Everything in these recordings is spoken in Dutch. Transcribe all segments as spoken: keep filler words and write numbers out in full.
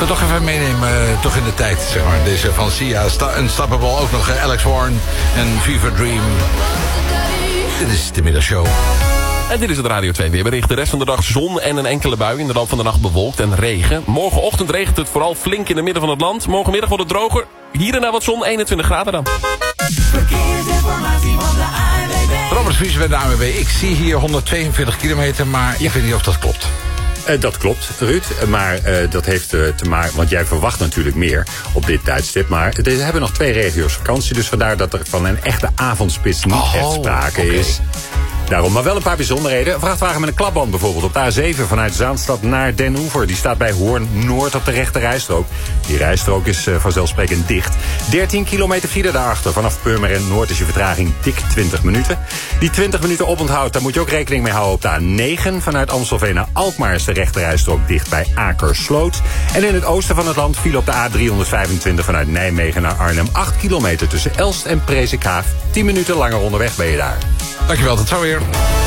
het toch even meenemen, uh, toch in de tijd, zeg maar. Deze van Sia, Sta- Unstoppable, ook nog uh, Alex Warren en Fever Dream. Dit is de middagshow. En dit is het Radio twee weerbericht. De rest van de dag zon en een enkele bui. In de loop van de nacht bewolkt en regen. Morgenochtend regent het vooral flink in het midden van het land. Morgenmiddag wordt het droger. Hier en daar wat zon, eenentwintig graden dan. Verkeersinformatie van de A N W B. Robert Vries bij de A N W B. Ik zie hier honderdtweeënveertig kilometer, maar ik weet niet of dat klopt. Uh, dat klopt, Ruud. Maar uh, dat heeft uh, te maken... Want jij verwacht natuurlijk meer op dit tijdstip. Maar we hebben nog twee regio's vakantie. Dus vandaar dat er van een echte avondspits niet oh, echt sprake okay. is. Daarom maar wel een paar bijzonderheden. Een vrachtwagen met een klapband bijvoorbeeld op de A zeven vanuit Zaanstad naar Den Oever. Die staat bij Hoorn-Noord op de rechte rijstrook. Die rijstrook is uh, vanzelfsprekend dicht. dertien kilometer file daarachter. Vanaf Purmerend Noord is je vertraging dik twintig minuten. Die twintig minuten oponthoud, daar moet je ook rekening mee houden op de A negen. Vanuit Amstelveen naar Alkmaar is de rechte rijstrook dicht bij Akersloot. En in het oosten van het land file op de A driehonderdvijfentwintig vanuit Nijmegen naar Arnhem. acht kilometer tussen Elst en Presikhaaf. tien minuten langer onderweg ben je daar. Dankjewel, tot zo weer.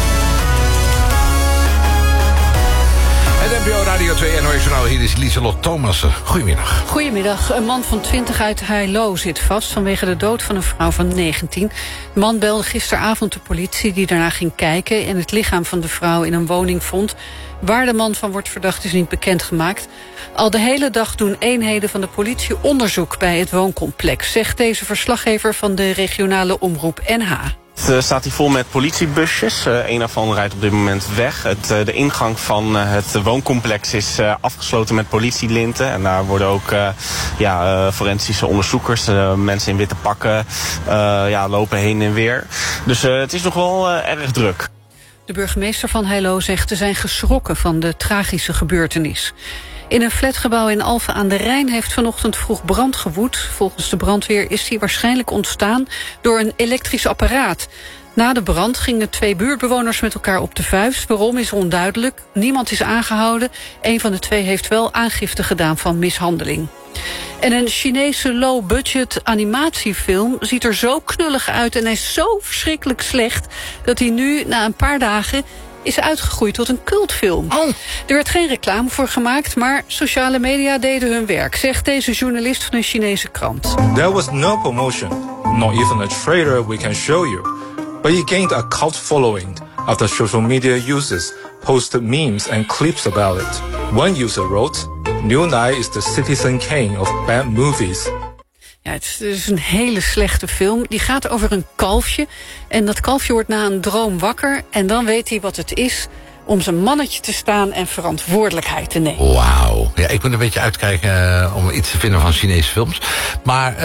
Het N P O Radio twee N O S Journaal, hier is Lieselot Thomassen. Goedemiddag. Goedemiddag. Een man van twintig uit Heilo zit vast vanwege de dood van een vrouw van negentien. De man belde gisteravond de politie die daarna ging kijken en het lichaam van de vrouw in een woning vond. Waar de man van wordt verdacht is niet bekendgemaakt. Al de hele dag doen eenheden van de politie onderzoek bij het wooncomplex, zegt deze verslaggever van de regionale omroep N H. Het uh, staat hier vol met politiebusjes. Uh, een daarvan rijdt op dit moment weg. Het, uh, de ingang van uh, het wooncomplex is uh, afgesloten met politielinten. En daar worden ook uh, ja, uh, forensische onderzoekers, uh, mensen in witte pakken, uh, ja, lopen heen en weer. Dus uh, het is nog wel uh, erg druk. De burgemeester van Heilo zegt te zijn geschrokken van de tragische gebeurtenis. In een flatgebouw in Alphen aan de Rijn heeft vanochtend vroeg brand gewoed. Volgens de brandweer is die waarschijnlijk ontstaan door een elektrisch apparaat. Na de brand gingen twee buurtbewoners met elkaar op de vuist. Waarom is onduidelijk. Niemand is aangehouden. Een van de twee heeft wel aangifte gedaan van mishandeling. En een Chinese low-budget animatiefilm ziet er zo knullig uit en hij is zo verschrikkelijk slecht dat hij nu na een paar dagen is uitgegroeid tot een cultfilm. Oh. Er werd geen reclame voor gemaakt, maar sociale media deden hun werk, zegt deze journalist van een Chinese krant. There was no promotion, not even a trailer we can show you. But it gained a cult following after social media users posted memes and clips about it. One user wrote, Liu Nai is the Citizen Kane of bad movies. Ja, het is dus een hele slechte film. Die gaat over een kalfje. En dat kalfje wordt na een droom wakker. En dan weet hij wat het is om zijn mannetje te staan en verantwoordelijkheid te nemen. Wauw. Ja, ik moet een beetje uitkijken uh, om iets te vinden van Chinese films. Maar,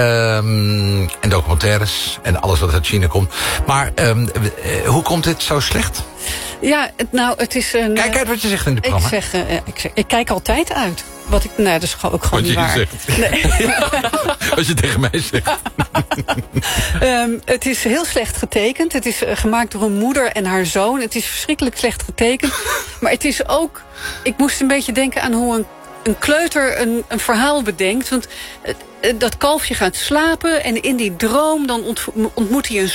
um, en documentaires en alles wat uit China komt. Maar um, uh, hoe komt dit zo slecht? Ja, het, nou, het is een... Kijk uit wat je zegt in het programma. Ik zeg, uh, ik, zeg ik kijk altijd uit. Wat ik, nou, dat is ook gewoon niet waar. Nee. Wat je tegen mij zegt. um, het is heel slecht getekend. Het is uh, gemaakt door een moeder en haar zoon. Het is verschrikkelijk slecht getekend. Maar het is ook... Ik moest een beetje denken aan hoe een, een kleuter een, een verhaal bedenkt. Want uh, dat kalfje gaat slapen en in die droom dan ont, ontmoet hij een